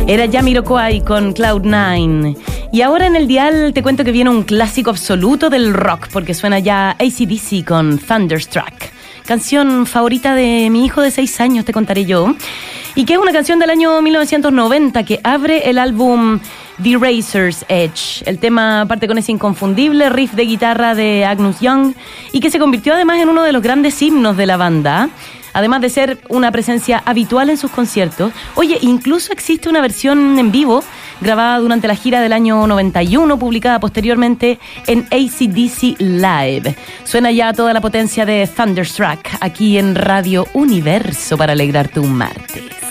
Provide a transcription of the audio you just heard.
Era Jamiroquai con Cloud9. Y ahora en el dial te cuento que viene un clásico absoluto del rock, porque suena ya AC/DC con Thunderstruck. Canción favorita de mi hijo de 6 años, te contaré yo. Y que es una canción del año 1990 que abre el álbum The Razor's Edge. El tema parte con ese inconfundible riff de guitarra de Angus Young y que se convirtió además en uno de los grandes himnos de la banda. Además de ser una presencia habitual en sus conciertos. Oye, incluso existe una versión en vivo grabada durante la gira del año 91, publicada posteriormente en AC/DC Live. Suena ya toda la potencia de Thunderstruck aquí en Radio Universo para alegrarte un martes.